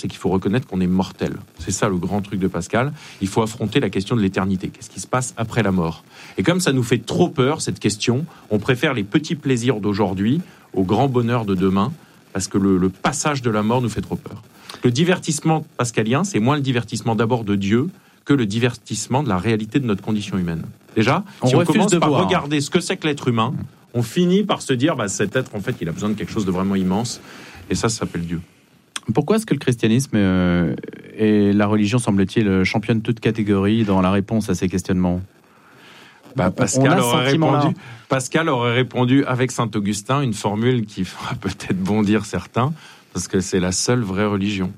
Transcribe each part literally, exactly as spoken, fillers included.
c'est qu'il faut reconnaître qu'on est mortel. C'est ça le grand truc de Pascal. Il faut affronter la question de l'éternité. Qu'est-ce qui se passe après la mort ? Et comme ça nous fait trop peur, cette question, on préfère les petits plaisirs d'aujourd'hui au grand bonheur de demain, parce que le, le passage de la mort nous fait trop peur. Le divertissement pascalien, c'est moins le divertissement d'abord de Dieu que le divertissement de la réalité de notre condition humaine. Déjà, on si on commence par voir. regarder ce que c'est que l'être humain, on finit par se dire, bah, cet être, en fait, il a besoin de quelque chose de vraiment immense. Et ça, ça s'appelle Dieu. Pourquoi est-ce que le christianisme euh, et la religion, semble-t-il, championne toute catégorie dans la réponse à ces questionnements ? Bah, Pascal, aurait répondu, Pascal aurait répondu avec Saint-Augustin une formule qui fera peut-être bondir certains, parce que c'est la seule vraie religion.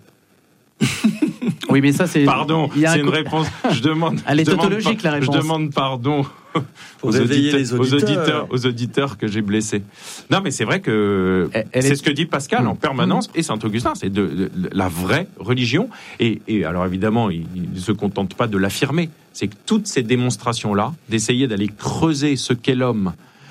Oui, mais ça, c'est... Pardon, c'est un... une réponse... Je demande... Elle est je tautologique, demande, la réponse. Je demande pardon aux auditeurs, les auditeurs. Aux, auditeurs, aux auditeurs que j'ai blessés. Non, mais c'est vrai que elle, elle c'est est... ce que dit Pascal mmh. en permanence, mmh. et Saint-Augustin, c'est de, de, de la vraie religion. Et, et alors, évidemment, il ne se contente pas de l'affirmer. C'est que toutes ces démonstrations-là, d'essayer d'aller creuser ce qu'est l'homme,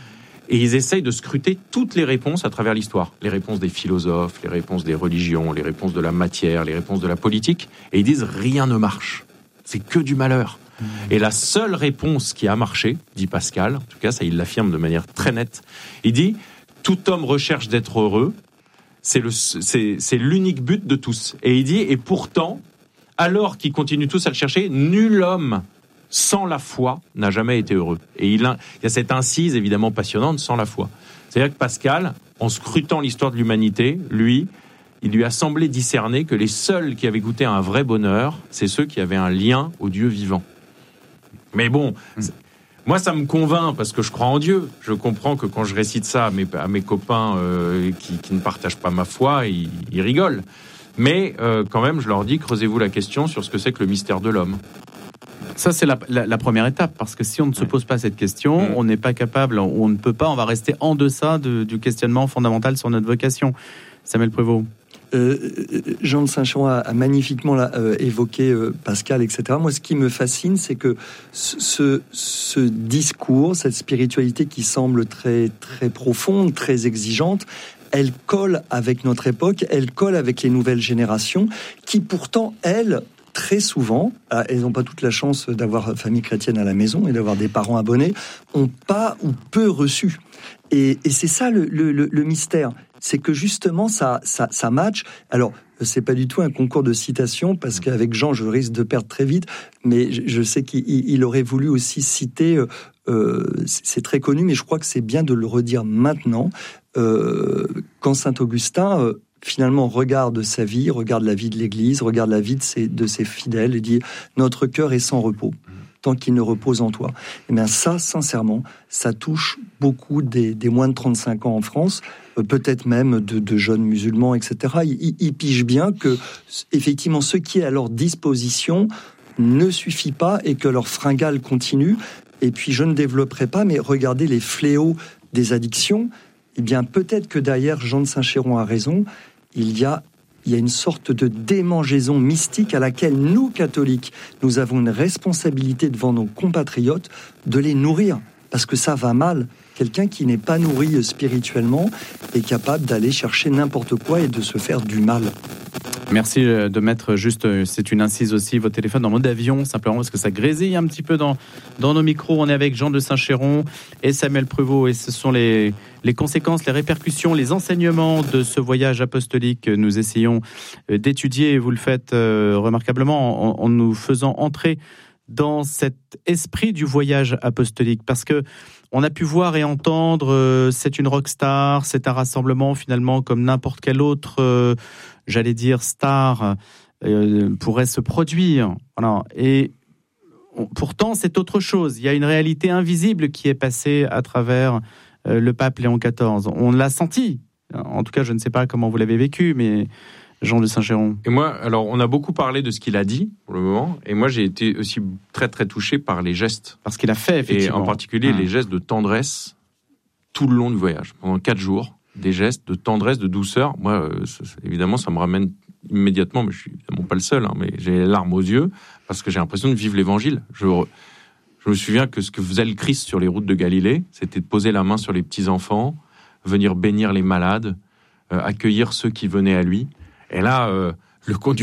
et ils essayent de scruter toutes les réponses à travers l'histoire. Les réponses des philosophes, les réponses des religions, les réponses de la matière, les réponses de la politique. Et ils disent, rien ne marche. C'est que du malheur. Mmh. Et la seule réponse qui a marché, dit Pascal, en tout cas, ça il l'affirme de manière très nette, il dit, tout homme recherche d'être heureux, c'est, le, c'est, c'est l'unique but de tous. Et il dit, et pourtant, alors qu'ils continuent tous à le chercher, nul homme sans la foi n'a jamais été heureux. Et il, a, il y a cette incise évidemment passionnante, sans la foi. C'est-à-dire que Pascal, en scrutant l'histoire de l'humanité, lui, il lui a semblé discerner que les seuls qui avaient goûté à un vrai bonheur, c'est ceux qui avaient un lien au Dieu vivant. Mais bon, mmh. moi ça me convainc parce que je crois en Dieu. Je comprends que quand je récite ça à mes, à mes copains euh, qui, qui ne partagent pas ma foi, ils, ils rigolent. Mais euh, quand même, je leur dis, creusez-vous la question sur ce que c'est que le mystère de l'homme. Ça, c'est la, la, la première étape, parce que si on ne se pose pas cette question, mmh. on n'est pas capable, on ne peut pas, on va rester en deçà de, du questionnement fondamental sur notre vocation. Samuel Prévost. Euh, Jean de Saint-Chéron a, a magnifiquement là, euh, évoqué euh, Pascal, et cetera. Moi, ce qui me fascine, c'est que ce, ce discours, cette spiritualité qui semble très, très profonde, très exigeante, elle colle avec notre époque, elle colle avec les nouvelles générations, qui pourtant, elles, très souvent, elles n'ont pas toute la chance d'avoir famille chrétienne à la maison et d'avoir des parents abonnés, ont pas ou peu reçu. Et, et c'est ça le, le, le mystère, c'est que justement ça, ça, ça match. Alors, c'est pas du tout un concours de citation, parce qu'avec Jean, je risque de perdre très vite, mais je, je sais qu'il il aurait voulu aussi citer, euh, c'est très connu, mais je crois que c'est bien de le redire maintenant, euh, quand Saint-Augustin... Euh, finalement, regarde sa vie, regarde la vie de l'Église, regarde la vie de ses, de ses fidèles et dit « Notre cœur est sans repos, tant qu'il ne repose en toi ». Et bien ça, sincèrement, ça touche beaucoup des, des moins de trente-cinq ans en France, euh, peut-être même de, de jeunes musulmans, et cetera. Ils, ils pigent bien que, effectivement, ce qui est à leur disposition ne suffit pas et que leur fringale continue. Et puis, je ne développerai pas, mais regardez les fléaux des addictions. Eh bien, peut-être que derrière, Jean de Saint-Chéron a raison, il y a, il y a une sorte de démangeaison mystique à laquelle nous, catholiques, nous avons une responsabilité devant nos compatriotes de les nourrir, parce que ça va mal. Quelqu'un qui n'est pas nourri spirituellement est capable d'aller chercher n'importe quoi et de se faire du mal. Merci de mettre juste, c'est une incise aussi, votre téléphone en mode avion, simplement parce que ça grésille un petit peu dans, dans nos micros. On est avec Jean de Saint-Chéron et Samuel Prévost, et ce sont les, les conséquences, les répercussions, les enseignements de ce voyage apostolique que nous essayons d'étudier. Vous le faites euh, remarquablement en, en nous faisant entrer dans cet esprit du voyage apostolique, parce que on a pu voir et entendre, euh, c'est une rockstar, c'est un rassemblement finalement comme n'importe quel autre, euh, j'allais dire star, euh, pourrait se produire. Voilà. Et on, pourtant, c'est autre chose. Il y a une réalité invisible qui est passée à travers euh, le pape Léon quatorze. On l'a senti. En tout cas, je ne sais pas comment vous l'avez vécu, mais Jean de Saint-Chéron. Et moi, alors, on a beaucoup parlé de ce qu'il a dit pour le moment, et moi, j'ai été aussi très, très touché par les gestes. Parce qu'il a fait, effectivement. Et en particulier, mmh. les gestes de tendresse tout le long du voyage. Pendant quatre jours, des gestes de tendresse, de douceur. Moi, euh, ça, évidemment, ça me ramène immédiatement, mais je suis évidemment pas le seul, hein, mais j'ai les larmes aux yeux, parce que j'ai l'impression de vivre l'évangile. Je, je me souviens que ce que faisait le Christ sur les routes de Galilée, c'était de poser la main sur les petits-enfants, venir bénir les malades, euh, accueillir ceux qui venaient à lui. Et là, euh, le conducteur